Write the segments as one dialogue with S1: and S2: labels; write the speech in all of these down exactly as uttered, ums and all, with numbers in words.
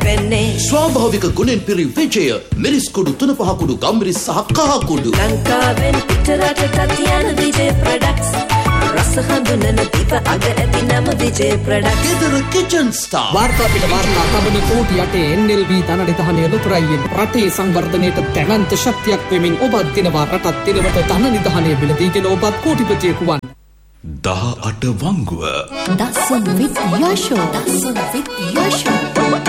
S1: වෙන්නේ
S2: ස්වාභාවික ගුණෙන් පිරි විජය මිරිස් කුඩු තුන පහ කුඩු ගම්මිරිස් සහ කහ කුඩු
S1: ලංකාවෙන් පිටරටට යන විජය ප්‍රොඩක්ට්ස් රස හඳුනන දීප අග ඇති නම විජය ප්‍රොඩක්ට්ස්
S2: ගෙදර කිචන් ස්ටාර්
S3: වාර්තා පිට වාර්තා තබන කෝටි යටේ එන් එල් බී ධනනිධානය ලොතරයියෙන් රටේ සංවර්ධනයට දැවැන්ත ශක්තියක් වෙමින් ඔබත් දිනවා රටත් දිනවට ධනනිධානය බිලදීගෙන ඔබත් කෝටිපතියෙකු වන්
S2: දහ අට වංගුව
S4: දසුන් විත් යශෝ දසුන් විත් යශෝ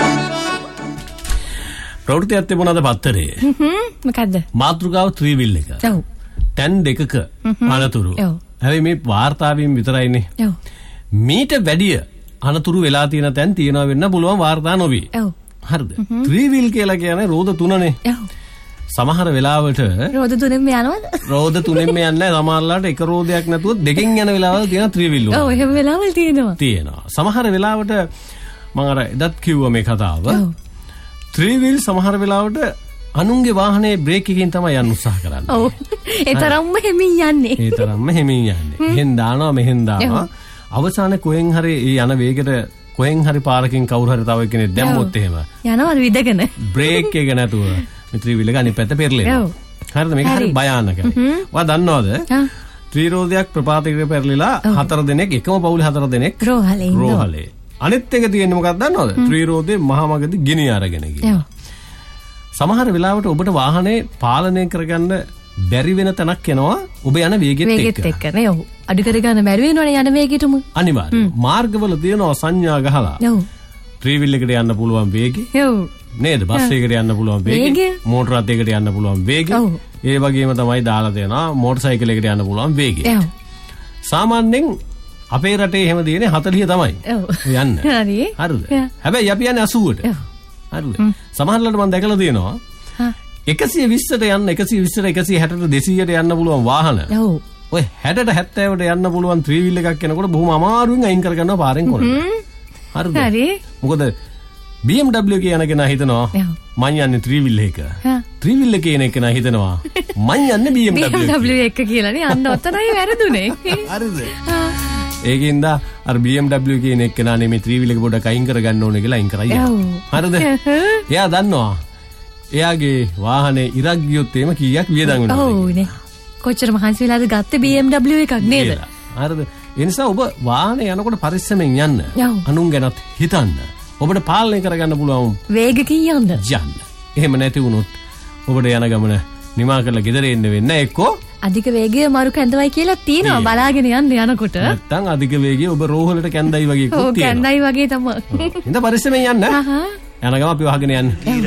S5: ප්‍රවෘත්තියක් තිබුණාද පත්තරේ?
S6: හ්ම් මොකද්ද?
S5: මාතෘකාව ත්‍රිවිල් එක.
S6: ඔව්.
S5: ටැන් දෙකක අනතුරු.
S6: ඔව්.
S5: හැබැයි මේ වාර්තාවෙන් විතරයිනේ.
S6: ඔව්.
S5: මීට වැඩිය අනතුරු වෙලා තියෙන තැන් තියෙනවා වෙන්න පුළුවන් වාර්තා නොවේ.
S6: ඔව්.
S5: හරිද? ත්‍රිවිල් කියලා කියන්නේ රෝද තුනනේ.
S6: ඔව්.
S5: සමහර වෙලාවට
S6: රෝද තුනෙන්ම යනවද?
S5: රෝද තුනෙන්ම යන්නේ නැහැ. සමහරලාට එක රෝදයක් නැතුව දෙකෙන් යන වෙලාවල් තියෙන ත්‍රිවිල් වල.
S6: ඔව් එහෙම වෙලාවල් තියෙනවා.
S5: තියෙනවා. සමහර වෙලාවට මම අර එදත් කිව්වා මේ කතාව.
S6: ඔව්.
S5: ත්‍රිවිල් සමහර වෙලාවට අනුන්ගේ වාහනේ බ්‍රේක් එකකින් තමයි යන්න උත්සාහ කරන්නේ.
S6: ඔව්. ඒ තරම්ම හැමින් යන්නේ.
S5: ඒ තරම්ම හැමින් යන්නේ. මෙහෙන් දානවා මෙහෙන් දානවා. අවසානයේ කොහෙන් හරි යන වේගෙට කොහෙන් හරි පාරකින් කවුරු හරි තව කෙනෙක් දැම්මොත් එහෙම
S6: යනවද විදගෙන?
S5: බ්‍රේක් එක නැතුව ත්‍රිවිල් එක අනිත් පැත්ත පෙරලෙනවා. හරිද? මේක හරි භයානකයි. ඔයා දන්නවද? ත්‍රිරෝදයක් ප්‍රපාතයකට පෙරලිලා හතර දෙනෙක් එකම පවුලේ හතර දෙනෙක්
S6: රෝහලේ ඉන්නවා.
S5: රෝහලේ. අනිත් එක තියෙන්නේ මොකක්ද දන්නවද? ත්‍රිරෝදේ මහා මගදී ගිනි අරගෙන ගියා. සමහර වෙලාවට ඔබට වාහනේ පාලනය කරගන්න බැරි වෙන තැනක් එනවා ඔබ යන වේගෙත් එක්ක.
S6: වේගෙත් එක්ක නේ. ඔව්. අඩු කරගන්න බැරි වෙනවනේ යන වේගෙටම.
S5: අනිවාර්යයෙන්. මාර්ගවල තියෙනවා සංඥා ගහලා.
S6: ඔව්.
S5: ත්‍රිවිල් එකට යන්න පුළුවන් වේගෙ.
S6: ඔව්.
S5: නේද? බස් එකකට යන්න පුළුවන් වේගෙ. මෝටර රථයකට යන්න පුළුවන් වේගෙ. ඒ වගේම තමයි දාලා දෙනවා මෝටර් සයිකල් එකකට යන්න පුළුවන් වේගෙ.
S6: ඔව්.
S5: සාමාන්‍යයෙන් අපේ රටේ එහෙම තියෙන්නේ හතළිහ තමයි.
S6: ඔව්.
S5: යන්න.
S6: හරි.
S5: හරිද? හැබැයි අපි යන්නේ අසූවට.
S6: ඔව්.
S5: හරිද? සමහරවිට මම දැකලා තියෙනවා. එකසිය විස්සට යන්න එකසිය විස්සට එකසිය හැටට දෙසීයට යන්න පුළුවන් වාහන.
S6: ඔව්.
S5: ඔය හැටට හැත්තෑවට යන්න පුළුවන් ත්‍රිවිල් එකක් යනකොට බොහොම අමාරුවෙන් අයින් කරගන්නවා පාරෙන් කොරට. හරිද?
S6: හරි.
S5: මොකද බී එම් ඩබ්ලිව් එක යන කෙනා හිතනවා මං යන්නේ ත්‍රිවිල් එක. ත්‍රිවිල් එක යන කෙනා හිතනවා මං යන්නේ බී එම් ඩබ්ලිව්
S6: එක කියලානේ අන්න ඔතනයි වැරදුනේ.
S5: හරිද? ඒකින්ද අර බී එම් ඩබ්ලිව් කියන එක්කෙනා නෙමෙයි ත්‍රිවිල් එක පොඩ්ඩක් අයින් කරගන්න ඕනේ කියලා අයින් කරා. හරිද? එයා දන්නවා එයාගේ වාහනේ ඉරක් ගියොත් එහෙම කීයක් වියදම් වෙනවද?
S6: ඔව් නේ. කොච්චර මහන්සි වෙලාද ගත්තේ බී එම් ඩබ්ලිව් එකක් නේද?
S5: හරිද? ඒ නිසා ඔබ වාහනේ යනකොට පරිස්සමෙන් යන්න. අනුන් ගැනත් හිතන්න. ඔබට පාලනය කරගන්න පුළුවන්
S6: වේගකින් යන්න.
S5: යන්න. එහෙම නැති වුණොත් ඔබට යන ගමන නිමා කරලා ගෙදර එන්න වෙන්නේ එක්කෝ
S6: අධික වේගය මරු කැඳවයි කියලා තියෙනවා බලාගෙන යන්න යනකොට.
S5: නැත්තම් අධික වේගය ඔබ රෝහලට කැඳයි වගේ කුත් තියෙනවා.
S6: ඔව් කැඳයි වගේ තමයි.
S5: ඉතින් පරිස්සමෙන් යන්න. යන ගම අපි වහගෙන යන්න.